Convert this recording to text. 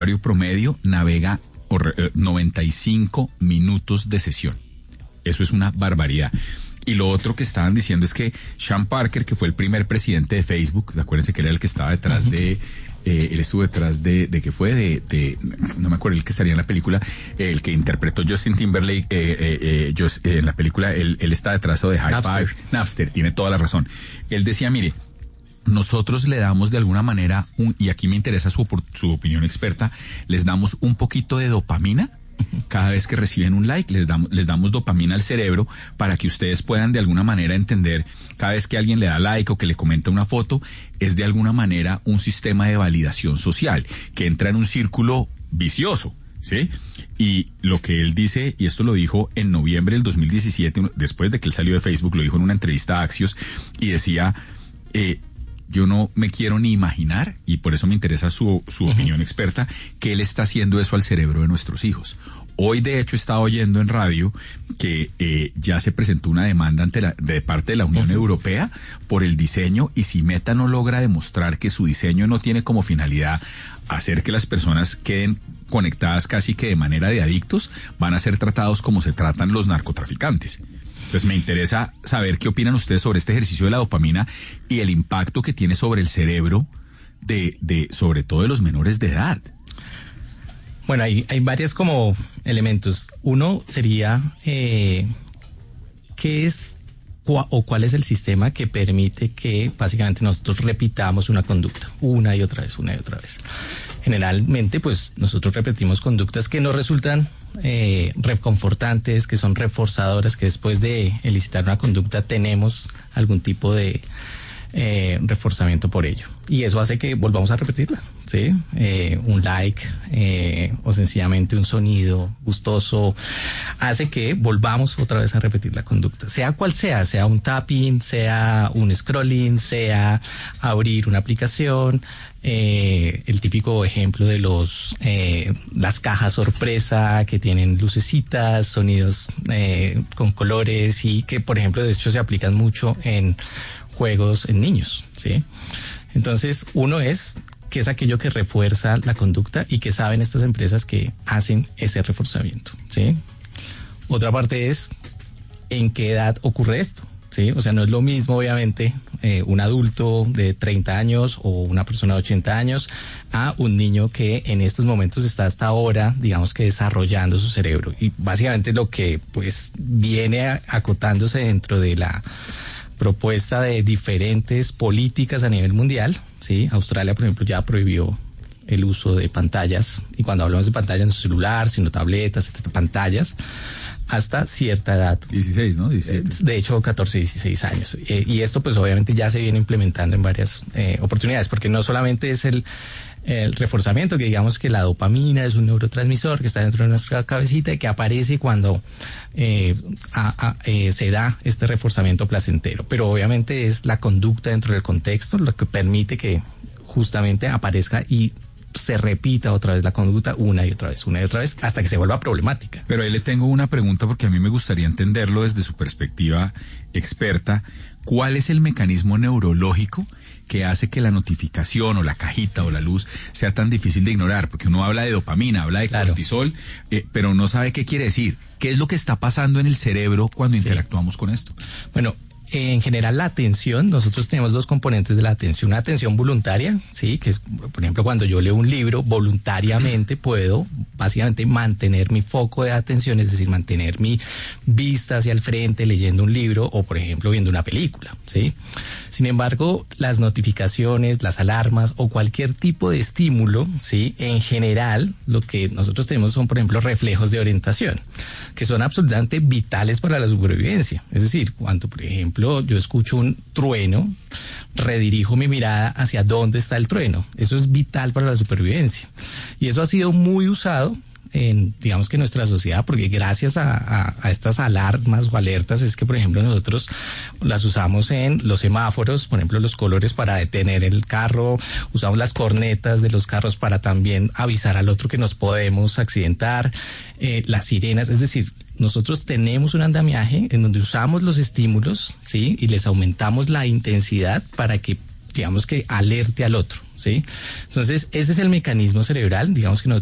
promedio navega 95 minutos de sesión. Eso es una barbaridad. Y lo otro que estaban diciendo es que Sean Parker, que fue el primer presidente de Facebook, acuérdense que era el que estaba detrás de... él estuvo detrás de que fue de no me acuerdo el que salía en la película, el que interpretó Justin Timberlake en la película, él está detrás de High Five, Napster, tiene toda la razón. Él decía, mire, nosotros le damos de alguna manera, y aquí me interesa su opinión experta, les damos un poquito de dopamina. Cada vez que reciben un like, les damos dopamina al cerebro para que ustedes puedan de alguna manera entender, cada vez que alguien le da like o que le comenta una foto, es de alguna manera un sistema de validación social que entra en un círculo vicioso, ¿sí? Y lo que él dice, y esto lo dijo en noviembre del 2017, después de que él salió de Facebook, lo dijo en una entrevista a Axios, y decía, yo no me quiero ni imaginar, y por eso me interesa su opinión experta, que él está haciendo eso al cerebro de nuestros hijos. Hoy, de hecho, estaba oyendo en radio que ya se presentó una demanda de parte de la Unión Europea por el diseño, y si Meta no logra demostrar que su diseño no tiene como finalidad hacer que las personas queden conectadas casi que de manera de adictos, van a ser tratados como se tratan los narcotraficantes. Entonces me interesa saber qué opinan ustedes sobre este ejercicio de la dopamina y el impacto que tiene sobre el cerebro sobre todo de los menores de edad. Bueno, hay varios como elementos. Uno sería ¿qué es o cuál es el sistema que permite que básicamente nosotros repitamos una conducta una y otra vez, una y otra vez? Generalmente, pues nosotros repetimos conductas que nos resultan reconfortantes, que son reforzadoras, que después de elicitar una conducta tenemos algún tipo de reforzamiento por ello. Y eso hace que volvamos a repetirla, ¿sí? Un like o sencillamente un sonido gustoso hace que volvamos otra vez a repetir la conducta, sea cual sea un tapping, sea un scrolling, sea abrir una aplicación, el típico ejemplo de las cajas sorpresa que tienen lucecitas, sonidos con colores, y que por ejemplo de hecho se aplican mucho en juegos en niños, ¿sí? Entonces, uno es que es aquello que refuerza la conducta y que saben estas empresas que hacen ese reforzamiento, ¿sí? Otra parte es en qué edad ocurre esto, ¿sí? O sea, no es lo mismo, obviamente, un adulto de 30 años o una persona de 80 años a un niño que en estos momentos está hasta ahora, digamos que desarrollando su cerebro. Y básicamente lo que pues viene acotándose dentro de la propuesta de diferentes políticas a nivel mundial, ¿sí? Australia, por ejemplo, ya prohibió el uso de pantallas, y cuando hablamos de pantallas no celular, sino tabletas, pantallas, hasta cierta edad. 16, ¿no? 17. De hecho, 14, 16 años. Y esto pues obviamente ya se viene implementando en varias oportunidades, porque no solamente es el reforzamiento, que digamos que la dopamina es un neurotransmisor que está dentro de nuestra cabecita y que aparece cuando se da este reforzamiento placentero, pero obviamente es la conducta dentro del contexto lo que permite que justamente aparezca y se repita otra vez la conducta una y otra vez, hasta que se vuelva problemática. Pero ahí le tengo una pregunta, porque a mí me gustaría entenderlo desde su perspectiva experta. ¿Cuál es el mecanismo neurológico que hace que la notificación o la cajita o la luz sea tan difícil de ignorar? Porque uno habla de dopamina, habla de cortisol, pero no sabe qué quiere decir. ¿Qué es lo que está pasando en el cerebro cuando interactuamos con esto? Bueno, en general la atención, nosotros tenemos dos componentes de la atención. Una atención voluntaria, sí, que es, por ejemplo, cuando yo leo un libro, voluntariamente puedo básicamente mantener mi foco de atención, es decir, mantener mi vista hacia el frente leyendo un libro o, por ejemplo, viendo una película, ¿sí? Sin embargo, las notificaciones, las alarmas o cualquier tipo de estímulo, ¿sí? En general, lo que nosotros tenemos son, por ejemplo, reflejos de orientación, que son absolutamente vitales para la supervivencia. Es decir, cuando, por ejemplo, yo escucho un trueno, redirijo mi mirada hacia dónde está el trueno. Eso es vital para la supervivencia. Y eso ha sido muy usado en, digamos que nuestra sociedad, porque gracias a estas alarmas o alertas es que, por ejemplo, nosotros las usamos en los semáforos, por ejemplo, los colores para detener el carro, usamos las cornetas de los carros para también avisar al otro que nos podemos accidentar, las sirenas, es decir, nosotros tenemos un andamiaje en donde usamos los estímulos, ¿sí? Y les aumentamos la intensidad para que digamos que alerte al otro, ¿sí? Entonces, ese es el mecanismo cerebral, digamos que